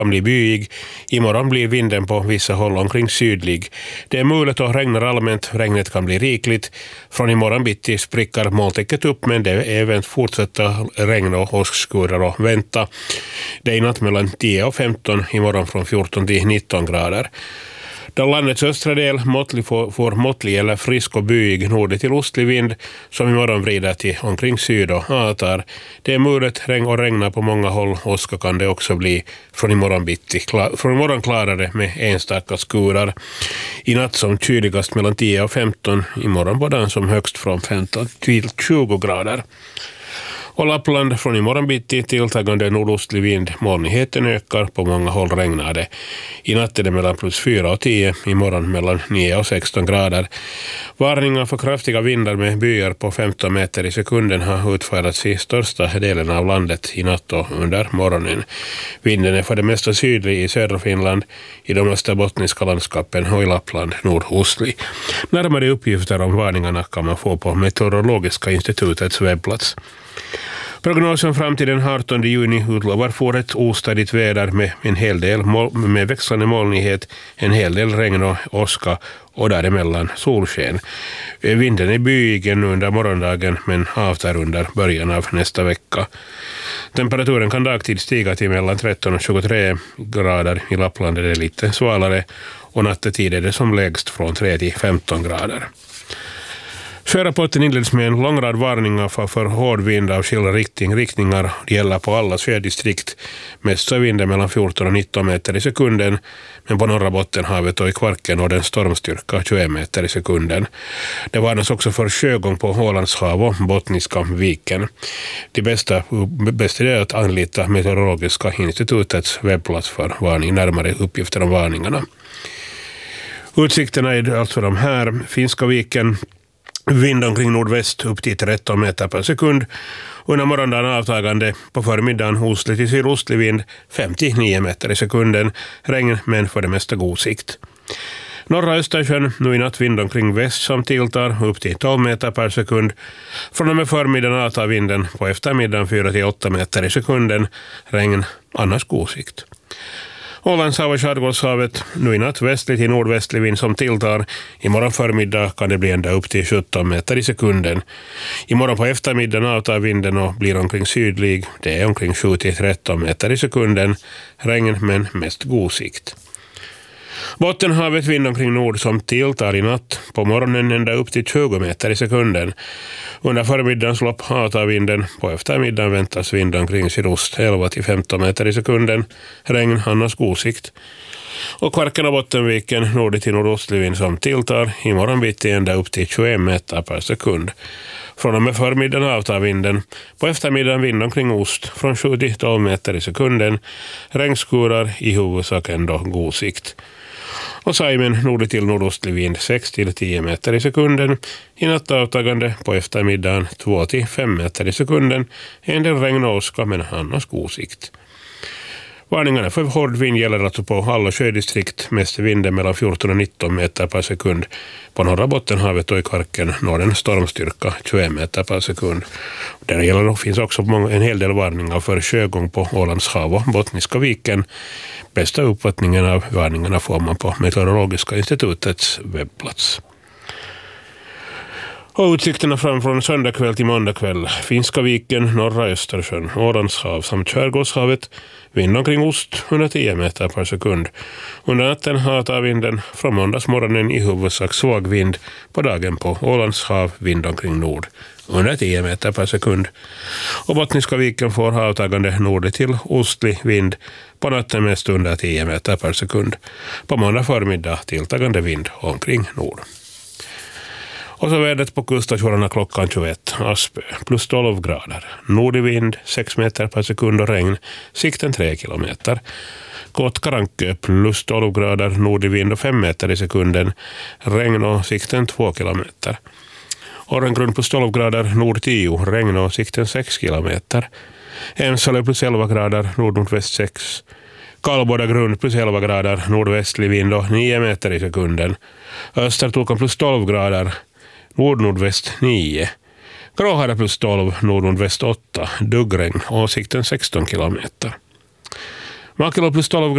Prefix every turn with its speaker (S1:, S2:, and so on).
S1: blir byig. Imorgon blir vinden på vissa håll omkring sydlig. Det är möjligt att regna allmänt. Regnet kan bli rikligt. Från imorgon bitti sprickar molntäcket upp, men det är även fortsätta regn och åskskurar och vänta. Det är i natt mellan 10 och 15, imorgon från 14 till 19 grader. Då landets östra del får måttlig eller frisk och byig nordlig till ostlig vind som imorgon vrider till omkring syd och avtar. Det är möjligt regn och regna på många håll. Åska kan det också bli från imorgon bitti. Från imorgon klarare med enstaka skurar. I natt som kyligast mellan 10 och 15. Imorgon både som högst från 15 till 20 grader. Och Lappland från imorgon bitti tilltagande nordostlig vind. Molnigheten ökar, på många håll regnar det. I natt är det mellan plus 4 och 10, imorgon mellan 9 och 16 grader. Varningar för kraftiga vindar med byar på 15 meter i sekunden har utfärdats i största delen av landet i natt och under morgonen. Vinden är för det mesta sydlig i södra Finland, i de österbottniska landskapen och i Lappland nordostlig. Närmare uppgifter om varningarna kan man få på Meteorologiska institutets webbplats. Prognosen fram till den 18 juni utlovar för ett ostadigt väder med en hel del med växlande molnighet, en hel del regn och åska och däremellan solsken. Vinden är byig under morgondagen men avtar under början av nästa vecka. Temperaturen kan dagtid stiga till mellan 13 och 23 grader. I Lappland är det lite svalare och nattetid är det som lägst från 3 till 15 grader. Sjörapporten inleds med en lång rad varningar för hård vind av skilda riktningar. Det gäller på alla sjödistrikt. Mest så vinden mellan 14 och 19 meter i sekunden, men på norra Bottenhavet och i Kvarken och den stormstyrka 21 meter i sekunden. Det varnas också för sjögång på Ålands hav och Bottniska viken. Det bästa är att anlita Meteorologiska institutets webbplats för varning, närmare uppgifter om varningarna. Utsikterna är alltså de här. Finska viken, vind omkring nordväst upp till 13 meter per sekund. Under morgondagen avtagande, på förmiddagen ostlig till sydostlig vind 59 meter i sekunden. Regn men för det mesta god sikt. Norra Östersjön, nu i natt vind omkring väst som tilltar upp till 12 meter per sekund. Från och med förmiddagen avtar vinden, på eftermiddagen 4 till 8 meter i sekunden. Regn, annars god sikt. Ålandshav och Skärgårdshavet, nu i natt västlig till nordvästlig vind som tilltar. Imorgon förmiddag kan det bli ända upp till 17 meter i sekunden. Imorgon på eftermiddagen avtar vinden och blir omkring sydlig. Det är omkring 7 till 13 meter i sekunden. Regn men mest god sikt. Bottenhavet vind omkring nord som tilltar i natt. På morgonen ända upp till 20 meter i sekunden. Under förmiddagens lopp avtar vinden. På eftermiddagen väntas vind omkring sydost 11 till 15 meter i sekunden. Regn, annars god sikt. Och Kvarken och Bottenviken nord till nordostlig vind som tilltar. Imorgon bitti ända upp till 21 meter per sekund. Från och med förmiddagen avtar vinden. På eftermiddagen vind omkring ost från 7 till 12 meter i sekunden. Regnskurar, i huvudsak ändå god sikt. Och Saimen nord till nordostlig vind 6 till 10 meter i sekunden. I natt avtagande, på eftermiddagen 2 till 5 meter i sekunden. En del regn och åska men annars god sikt. Varningarna för hård vind gäller alltså på alla sjödistrikt, mest vinden mellan 14 och 19 meter per sekund. På norra Bottenhavet och i Kvarken norrden stormstyrka 21 meter per sekund. Där finns också en hel del varningar för sjögång på Ålands hav och Bottniska viken. Bästa uppfattningen av varningarna får man på Meteorologiska institutets webbplats. Och utsikterna fram från söndag kväll till måndag kväll. Finska viken, norra Östersjön, Ålands hav samt Skärgårdshavet. Vind omkring ost 110 meter per sekund. Under natten avtar vinden, från måndagsmorgonen i huvudsak svag vind. På dagen på Ålands hav vind omkring nord 110 meter per sekund. Och Bottniska viken får avtagande nord till ostlig vind. På natten mest under 10 meter per sekund. På måndag förmiddag tilltagande vind omkring nord. Och så vädret på kuststationerna klockan 21. Aspö plus 12 grader. Nordig vind 6 meter per sekund och regn. Sikten 3 kilometer. Kottkarankö plus 12 grader. Nordig vind och 5 meter i sekunden. Regn och sikten 2 kilometer. Orrengrund plus 12 grader. Nord 10. Regn och sikten 6 kilometer. Ensala plus 11 grader. Nord-nordväst 6. Kallboda grund plus 11 grader. Nordvästlig vind och 9 meter i sekunden. Östertokan plus 12 grader. Nord-nordväst 9. Gråhara plus 12, nord-nordväst 8. Duggregn, åsikten 16 kilometer. Makelo plus 12